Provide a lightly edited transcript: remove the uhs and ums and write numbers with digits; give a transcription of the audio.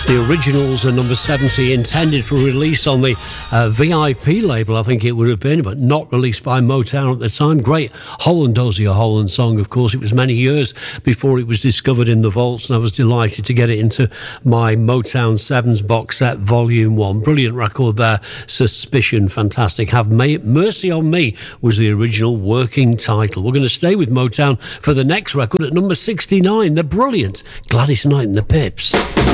The originals are number 70, intended for release on the VIP label, I think it would have been, but not released by Motown at the time. Great Holland Dozier Holland song, of course. It was many years before it was discovered in the vaults, and I was delighted to get it into my Motown 7s box set, Volume 1. Brilliant record there. Suspicion, fantastic. Have Mercy on Me was the original working title. We're going to stay with Motown for the next record at number 69. The brilliant Gladys Knight and the Pips.